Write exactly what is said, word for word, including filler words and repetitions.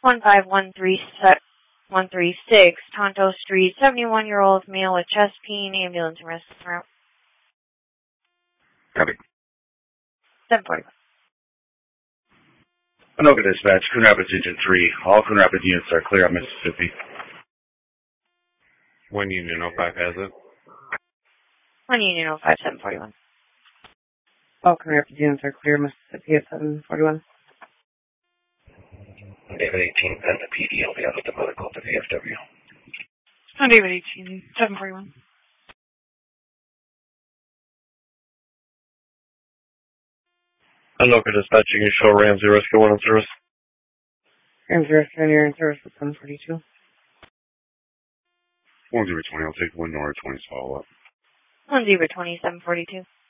one five one three six, Tonto Street, seventy-one-year-old male with chest pain, ambulance and rescue route. Copy. seven forty-one. Anoka Dispatch, Coon Rapids Region three. All Coon Rapids units are clear on Mississippi. one Union oh five has it. one Union oh five, seven forty-one. All Coon Rapids units are clear Mississippi at seven forty-one. David eighteen, send the P D. I'll be out with the medical to the F W. On David eighteen, seven forty-one. Anoka Dispatch, you can show Ramsey Rescue one in service. Ramsey Rescue you're in service at seven forty-two. one zero twenty, I'll take one Nora twenty to follow up. one zero twenty, seven forty-two.